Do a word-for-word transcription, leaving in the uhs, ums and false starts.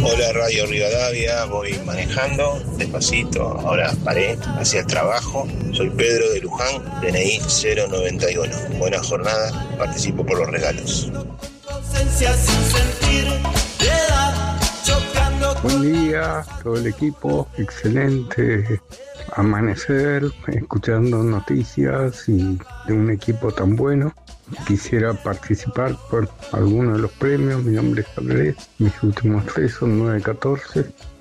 Hola Radio Rivadavia, voy manejando despacito, ahora paré hacia el trabajo. Soy Pedro de Luján, D N I cero noventa y uno. Buena jornada, participo por los regalos. Buen día, todo el equipo, excelente amanecer, escuchando noticias y de un equipo tan bueno. Quisiera participar por alguno de los premios. Mi nombre es Andrés, mis últimos tres son nueve catorce.